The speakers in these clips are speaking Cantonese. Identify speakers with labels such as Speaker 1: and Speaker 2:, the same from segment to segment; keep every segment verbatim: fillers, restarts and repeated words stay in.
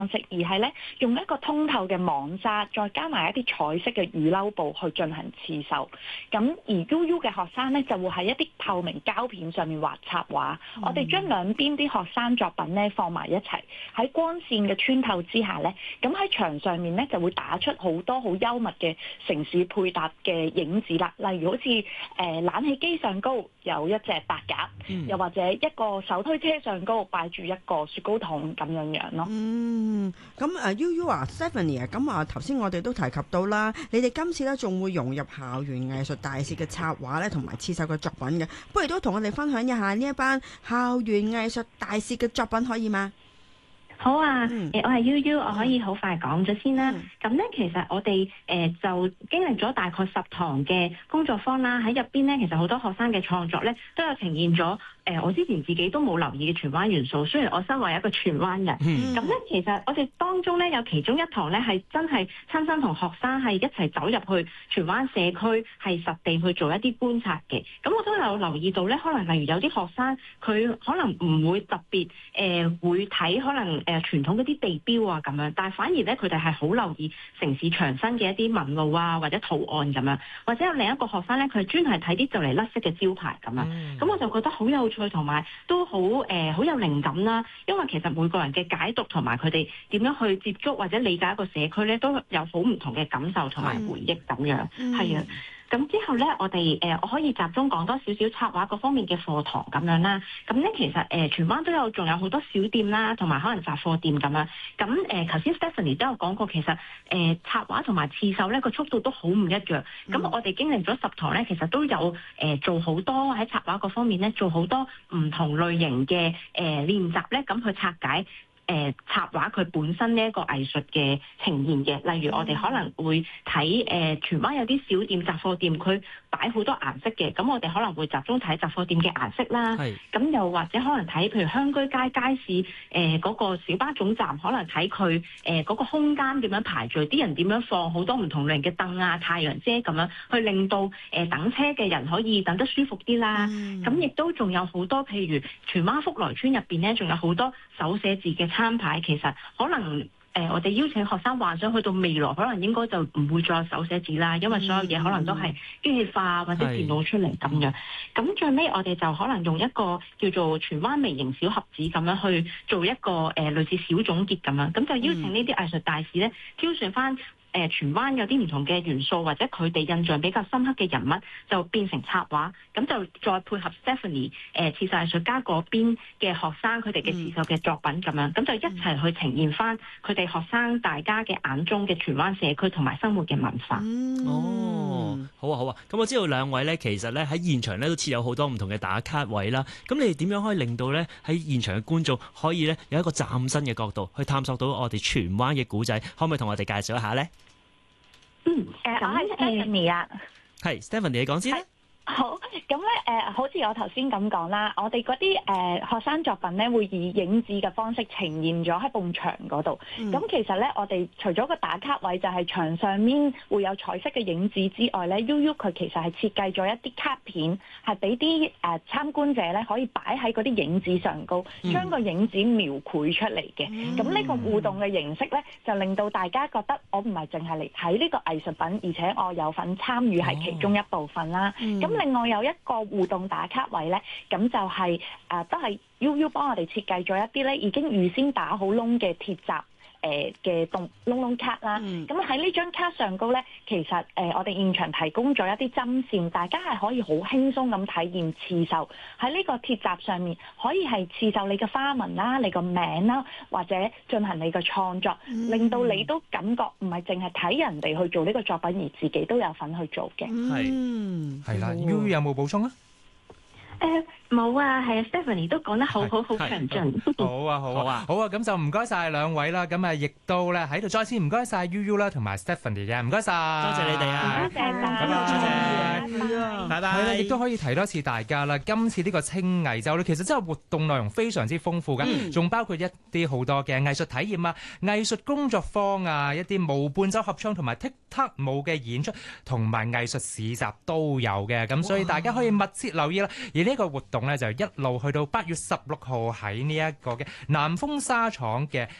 Speaker 1: 式，而係咧用一個通透嘅網紗，再加埋一啲彩色嘅雨褸布去進行刺繡。咁而 U U 嘅學生咧就會喺一啲透明膠片上面畫插畫。嗯、我哋將兩邊啲學生作品咧放埋一齊，喺光線嘅穿透之下咧，咁喺牆上面咧就會打出好多好幽默嘅城市配搭嘅影子啦。例如好似誒、呃、冷氣機上高有一隻白鴿，嗯、又或者一個手推車上高擺住一個雪糕筒咁樣樣咯。
Speaker 2: 嗯，咁誒 U U 啊 Stephanie 啊，咁啊頭先我哋都提及到啦，你哋今次咧仲會融入校園藝術大使嘅插畫咧，同埋刺繡嘅作品嘅，不如都同我哋分享一下呢一班校園藝術大使嘅作品可以嗎？
Speaker 3: 好啊，
Speaker 2: 嗯、
Speaker 3: 我係 U U，我可以好快講咗先啦。咁咧、嗯，其實我哋誒、呃、就經歷咗大概十堂嘅工作坊啦，喺入邊咧，其實好多學生嘅創作咧都有呈現咗。誒、呃，我之前自己都冇留意嘅荃灣元素，雖然我身為一個荃灣人，咁咧、嗯、其實我哋當中咧有其中一堂咧係真係親身同學生係一齊走入去荃灣社區，係實地去做一啲觀察嘅。咁我都有留意到咧，可能例如有啲學生佢可能唔會特別誒、呃、會睇可能誒、呃、傳統嗰啲地標啊咁樣，但係反而咧佢哋係好留意城市牆身嘅一啲紋路啊或者圖案咁樣，或者有另一個學生咧佢係專係睇啲就嚟甩色嘅招牌咁樣，咁、嗯、我就覺得好有趣同埋都好誒好有靈感啦，因為其實每個人嘅解讀同埋佢哋點樣去接觸或者理解一個社區咧，都有好唔同嘅感受同埋回憶咁樣，係啊、嗯。咁之後咧，我哋誒、呃、我可以集中講多少少插畫嗰方面嘅課堂咁樣啦。咁咧其實誒、呃、荃灣都有仲有好多小店啦，同埋可能雜貨店咁樣。咁誒頭先 Stephanie 都有講過，其實誒、呃、插畫同埋刺繡咧個速度都好唔一樣。咁、嗯、我哋經歷咗十堂咧，其實都有誒、呃、做好多喺插畫嗰方面咧，做好多唔同類型嘅誒、呃、練習咧，咁去拆解。誒、呃、插畫佢本身呢一個藝術嘅呈現嘅，例如我哋可能會睇誒荃灣有啲小店雜貨店，佢擺好多顏色嘅，咁我哋可能會集中睇雜貨店嘅顏色啦。咁是又或者可能睇譬如香居街街市誒嗰、呃那個小巴總站，可能睇佢誒嗰個空間點樣排序，啲人點樣放好多唔同類型嘅凳啊、太陽遮咁樣，去令到誒、呃、等車嘅人可以等得舒服啲啦。咁亦、嗯、都仲有好多譬如荃灣福來村入邊咧，仲有好多手寫字嘅餐牌，其實可能誒、呃，我哋邀請學生幻想去到未來，可能應該就唔會再有手寫字啦，因為所有嘢可能都係機器化或者電腦出嚟咁樣。咁是最尾我哋就可能用一個叫做荃灣微型小盒子咁樣去做一個誒、呃、類似小總結咁樣，咁就邀請呢啲藝術大使咧挑選翻。誒荃灣有啲唔同嘅元素，或者佢哋印象比較深刻嘅人物，就變成插畫，咁就再配合 Stephanie 誒刺繡藝術家嗰邊嘅學生佢哋嘅刺繡嘅作品咁樣，咁、嗯、就一齊去呈現翻佢哋學生大家嘅眼中嘅荃灣社區同埋生活嘅文化。
Speaker 4: 嗯、哦，好啊好啊，咁我知道兩位咧，其實咧喺現場咧都設有好多唔同嘅打卡位啦。咁你哋點樣可以令到咧喺現場嘅觀眾可以咧有一個嶄新嘅角度去探索到我哋荃灣嘅古仔？可唔可以同我哋介紹一下咧？
Speaker 1: 嗯，誒，我係 Stephanie 啊，
Speaker 4: 係 Stephanie，你講先啦。
Speaker 1: 好，咁咧誒，好似我頭先咁講啦，我哋嗰啲誒學生作品咧，會以影子嘅方式呈現咗喺埲牆嗰度。咁、嗯、其實咧，我哋除咗個打卡位就係牆上面會有彩色嘅影子之外咧 ，U U 佢其實係設計咗一啲卡片，係俾啲誒參觀者咧可以擺喺嗰啲影子上高，將個影子描繪出嚟嘅。咁呢、嗯、個互動嘅形式咧，就令到大家覺得我唔係淨係嚟睇呢個藝術品，而且我有份參與係其中一部分啦。咁、哦嗯另外有一個互動打卡位咧，咁就係、是、誒、呃、都係 U U 幫我哋設計咗一啲咧已經預先打好窿嘅鐵閘誒嘅洞窿窿卡啦。咁喺呢張卡上高咧，其實誒、呃、我哋現場提供咗一啲針線，大家係可以好輕鬆咁體驗刺繡喺呢個鐵閘上面，可以係刺繡你嘅花紋啦、你個名啦，或者進行你嘅創作，嗯、令到你都感覺唔係淨係睇人哋去做呢個作品，而自己都有份去做嘅。
Speaker 5: 係係啦 ，U 有冇補充啊？
Speaker 3: 誒冇啊，係啊 Stephanie 都講得好好好詳盡。
Speaker 5: 好啊好啊好啊，咁就唔該晒兩位啦。咁啊，亦都咧喺度再次唔該晒 U U 啦，同埋 Stephanie 嘅，唔該晒，
Speaker 4: 多謝你哋啊，
Speaker 3: 多謝，
Speaker 5: 拜拜，
Speaker 4: 拜拜。
Speaker 5: 係啦，亦都可以提多次大家啦。今次呢個青藝週咧，其實真係活動內容非常之豐富嘅，仲、嗯、包括一啲好多嘅藝術體驗啊、藝術工作坊啊、一啲無伴奏合唱同埋踢踏舞嘅演出，同埋藝術市集都有嘅。咁所以大家可以密切留意啦。而呢個活動咧就一路去到八月十六號喺呢一個嘅南豐紗廠嘅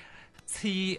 Speaker 5: 次誒